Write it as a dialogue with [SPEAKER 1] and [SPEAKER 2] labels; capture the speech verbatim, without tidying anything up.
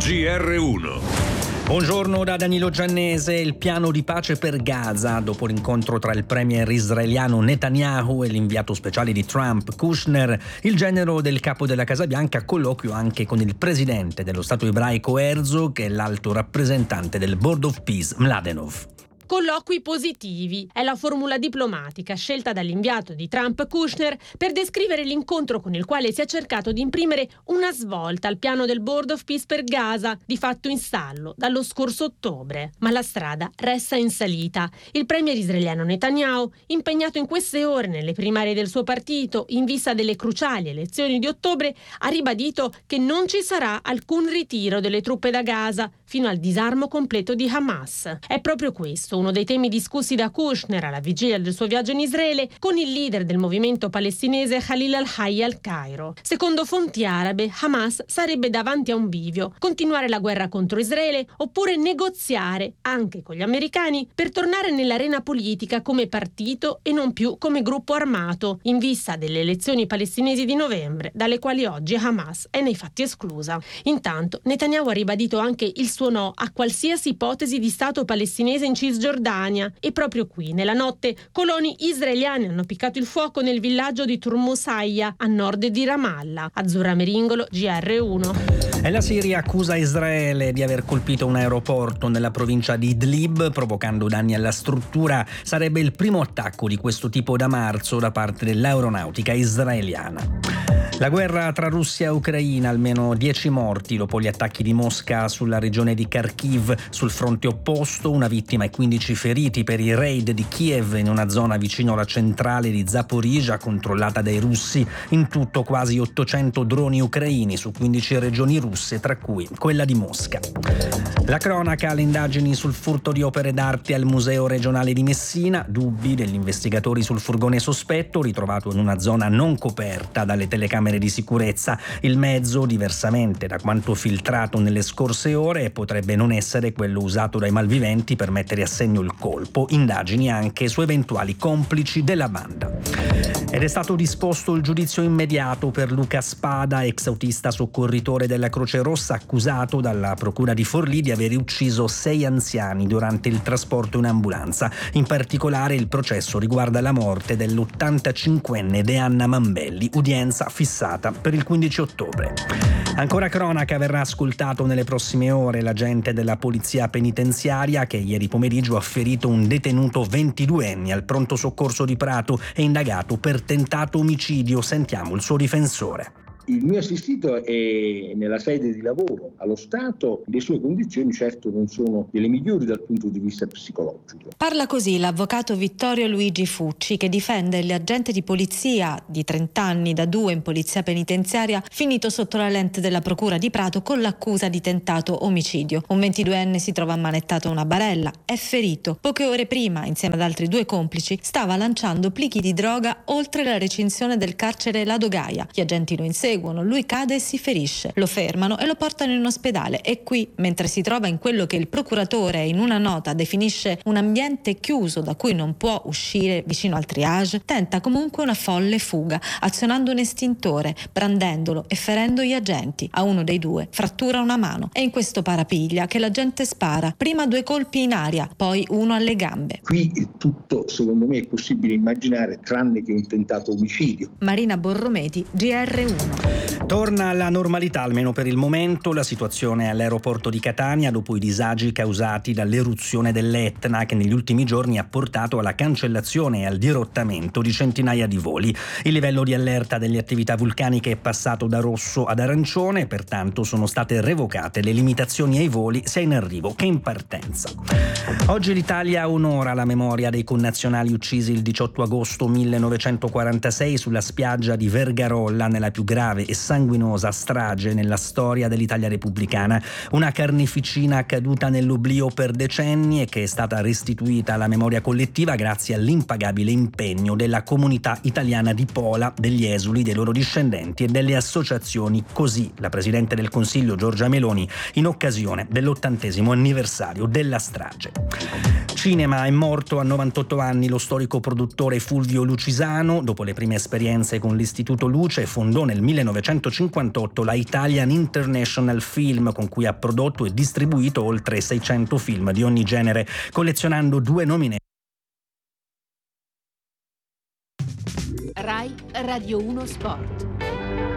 [SPEAKER 1] G R uno.
[SPEAKER 2] Buongiorno da Danilo Giannese. Il piano di pace per Gaza, dopo l'incontro tra il premier israeliano Netanyahu e l'inviato speciale di Trump, Kushner, il genero del capo della Casa Bianca, colloquio anche con il presidente dello Stato ebraico Herzog e l'alto rappresentante del Board of Peace Mladenov.
[SPEAKER 3] Colloqui positivi è la formula diplomatica scelta dall'inviato di Trump Kushner per descrivere l'incontro con il quale si è cercato di imprimere una svolta al piano del Board of Peace per Gaza, di fatto in stallo dallo scorso ottobre. Ma la strada resta in salita. Il premier israeliano Netanyahu, impegnato in queste ore nelle primarie del suo partito in vista delle cruciali elezioni di ottobre, ha ribadito che non ci sarà alcun ritiro delle truppe da Gaza fino al disarmo completo di Hamas. È proprio questo uno dei temi discussi da Kushner alla vigilia del suo viaggio in Israele con il leader del movimento palestinese Khalil al-Hayya al Cairo. Secondo fonti arabe, Hamas sarebbe davanti a un bivio: continuare la guerra contro Israele oppure negoziare anche con gli americani per tornare nell'arena politica come partito e non più come gruppo armato, in vista delle elezioni palestinesi di novembre, dalle quali oggi Hamas è nei fatti esclusa. Intanto Netanyahu ha ribadito anche il suo no a qualsiasi ipotesi di Stato palestinese in Cisgiordania, e proprio qui, nella notte, coloni israeliani hanno piccato il fuoco nel villaggio di Turmusaya, a nord di Ramallah. Azzurra Meringolo, G R uno.
[SPEAKER 2] E la Siria accusa Israele di aver colpito un aeroporto nella provincia di Idlib, provocando danni alla struttura. Sarebbe il primo attacco di questo tipo da marzo da parte dell'aeronautica israeliana. La guerra tra Russia e Ucraina, almeno dieci morti dopo gli attacchi di Mosca sulla regione di Kharkiv. Sul fronte opposto una vittima e quindici feriti per i raid di Kiev in una zona vicino alla centrale di Zaporizhzhia controllata dai russi. In tutto quasi ottocento droni ucraini su quindici regioni russe, tra cui quella di Mosca. La cronaca, le indagini sul furto di opere d'arte al Museo regionale di Messina, dubbi degli investigatori sul furgone sospetto ritrovato in una zona non coperta dalle telecamere di sicurezza. Il mezzo, diversamente da quanto filtrato nelle scorse ore, potrebbe non essere quello usato dai malviventi per mettere a segno il colpo. Indagini anche su eventuali complici della banda. Ed è stato disposto il giudizio immediato per Luca Spada, ex autista soccorritore della Croce Rossa, accusato dalla procura di Forlì di aver ucciso sei anziani durante il trasporto in ambulanza. In particolare il processo riguarda la morte dell'ottantacinquenne Deanna Mambelli, udienza fissata per il quindici ottobre. Ancora cronaca, verrà ascoltato nelle prossime ore l'agente della polizia penitenziaria che ieri pomeriggio ha ferito un detenuto ventiduenne al pronto soccorso di Prato e indagato per tentato omicidio. Sentiamo il suo difensore.
[SPEAKER 4] Il mio assistito è nella sede di lavoro. Allo stato le sue condizioni certo non sono delle migliori dal punto di vista psicologico.
[SPEAKER 5] Parla così l'avvocato Vittorio Luigi Fucci, che difende l'agente di polizia di trenta anni da due in polizia penitenziaria finito sotto la lente della procura di Prato con l'accusa di tentato omicidio. Un ventiduenne si trova ammanettato a una barella, è ferito. Poche ore prima, insieme ad altri due complici, stava lanciando plichi di droga oltre la recinzione del carcere La Dogaia. Gli agenti lo inseguono. Lui cade e si ferisce, lo fermano e lo portano in ospedale e qui, mentre si trova in quello che il procuratore in una nota definisce un ambiente chiuso da cui non può uscire, vicino al triage, tenta comunque una folle fuga, azionando un estintore, brandendolo e ferendo gli agenti. A uno dei due frattura una mano. È in questo parapiglia che l'agente spara, prima due colpi in aria, poi uno alle gambe.
[SPEAKER 4] Qui tutto, secondo me, è possibile immaginare, tranne che un tentato omicidio.
[SPEAKER 5] Marina Borrometi, G R uno.
[SPEAKER 2] Torna alla normalità, almeno per il momento, la situazione all'aeroporto di Catania dopo i disagi causati dall'eruzione dell'Etna che negli ultimi giorni ha portato alla cancellazione e al dirottamento di centinaia di voli. Il livello di allerta delle attività vulcaniche è passato da rosso ad arancione, pertanto sono state revocate le limitazioni ai voli sia in arrivo che in partenza. Oggi l'Italia onora la memoria dei connazionali uccisi il diciotto agosto millenovecentoquarantasei sulla spiaggia di Vergarolla nella più grave e sanguinosa strage nella storia dell'Italia repubblicana, una carneficina caduta nell'oblio per decenni e che è stata restituita alla memoria collettiva grazie all'impagabile impegno della comunità italiana di Pola, degli esuli, dei loro discendenti e delle associazioni. Così la Presidente del Consiglio Giorgia Meloni in occasione dell'ottantesimo anniversario della strage. cinema è morto a novantotto anni lo storico produttore Fulvio Lucisano. Dopo le prime esperienze con l'Istituto Luce, fondò nel millenovecentocinquantotto la Italian International Film, con cui ha prodotto e distribuito oltre seicento film di ogni genere, collezionando due nomination.
[SPEAKER 1] Rai Radio uno Sport.